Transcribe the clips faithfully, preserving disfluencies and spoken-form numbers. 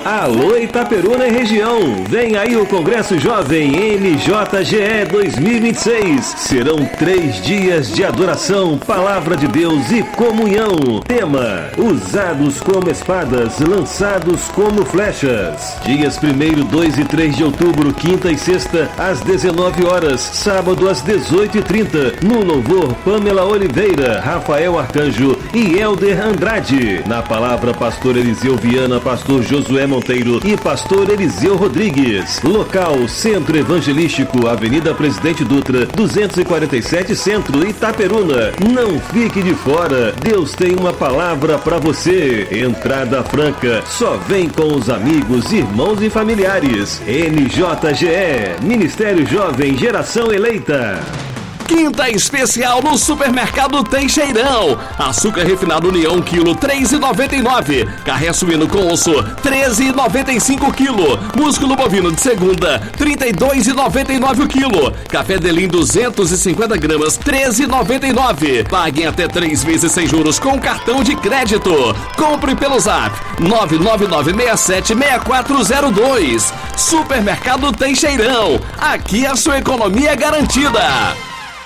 Alô Itaperuna e região, vem aí o Congresso Jovem M J G E dois mil e vinte e seis. Serão três dias de adoração, palavra de Deus e comunhão. Tema: usados como espadas, lançados como flechas. Dias primeiro, dois e três de outubro, quinta e sexta, às dezenove horas, sábado às dezoito e trinta. No louvor, Pamela Oliveira, Rafael Arcanjo e Helder Andrade. Na palavra, pastor Eliseu Viana, pastor Josué Monteiro e pastor Eliseu Rodrigues. Local: Centro Evangelístico, Avenida Presidente Dutra, duzentos e quarenta e sete, Centro, Itaperuna. Não fique de fora, Deus tem uma palavra para você. Entrada franca, só vem com os amigos, irmãos e familiares. M J G E, Ministério Jovem Geração Eleita. Quinta especial no Supermercado Teixeirão. Açúcar refinado União quilo três e noventa e nove. Carré suíno com osso treze e noventa e cinco quilo. Músculo bovino de segunda trinta e dois e noventa e nove o quilo. Café Delim duzentos e cinquenta gramas treze e noventa e nove. Paguem até três vezes sem juros com cartão de crédito. Compre pelo Zap nove nove nove seis sete seis quatro zero dois. Supermercado Teixeirão. Aqui a sua economia é garantida.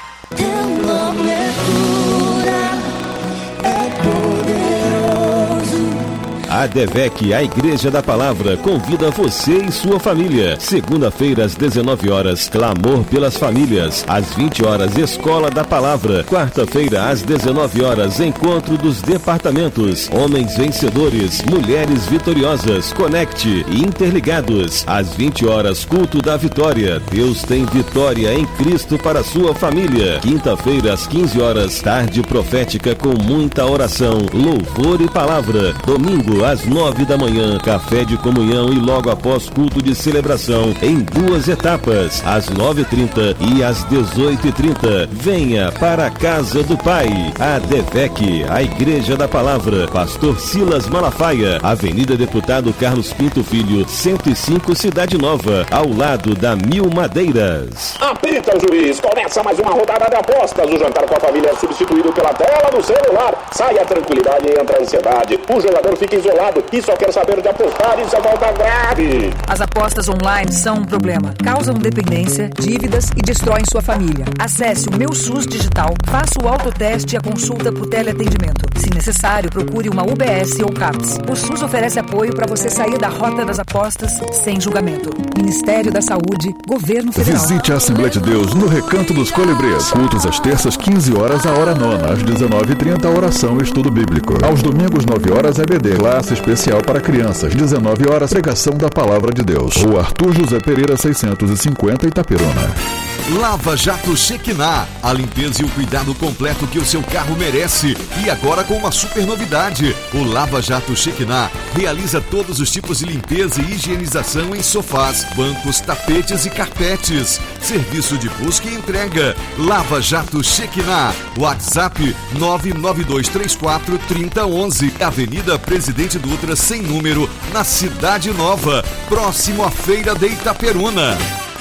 A Devec, a Igreja da Palavra, convida você e sua família. Segunda-feira, às dezenove horas, Clamor pelas Famílias. Às vinte horas, Escola da Palavra. Quarta-feira, às dezenove horas, Encontro dos Departamentos. Homens Vencedores, Mulheres Vitoriosas, Conecte e Interligados. Às vinte horas, Culto da Vitória. Deus tem vitória em Cristo para a sua família. Quinta-feira, às quinze horas, Tarde Profética com muita oração, louvor e palavra. Domingo, às nove da manhã, café de comunhão e logo após culto de celebração em duas etapas, às nove e trinta e às dezoito e trinta. Venha para a Casa do Pai. A Devec, a Igreja da Palavra. Pastor Silas Malafaia, Avenida Deputado Carlos Pinto Filho, cento e cinco, Cidade Nova, ao lado da Mil Madeiras. Apita o juiz, começa mais uma rodada de apostas. O jantar com a família é substituído pela tela do celular. Sai a tranquilidade e entra a ansiedade. O jogador fica isolado e só quer saber de apostar, isso é falta grave. As apostas online são um problema. Causam dependência, dívidas e destroem sua família. Acesse o Meu SUS Digital, faça o autoteste e a consulta por teleatendimento. Se necessário, procure uma U B S ou CAPS. O SUS oferece apoio para você sair da rota das apostas sem julgamento. Ministério da Saúde, Governo Federal. Visite a Assembleia de Deus no Recanto dos Colibris. Cultos às terças, quinze horas, a hora nona. Às dezenove e trinta, oração e estudo bíblico. Aos domingos, nove horas, E B D. Classe especial para crianças. dezenove horas, pregação da Palavra de Deus. O Arthur José Pereira, seiscentos e cinquenta, Itaperuna. Lava Jato Shekinah, a limpeza e o cuidado completo que o seu carro merece. E agora com uma super novidade: o Lava Jato Shekinah realiza todos os tipos de limpeza e higienização em sofás, bancos, tapetes e carpetes. Serviço de busca e entrega. Lava Jato Shekinah. WhatsApp nove nove dois três quatro, três zero um um. Avenida Presidente Dutra, sem número, na Cidade Nova, próximo à Feira de Itaperuna.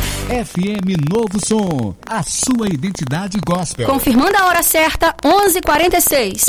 F M Novo Som, a sua identidade gospel. Confirmando a hora certa, onze e quarenta e seis.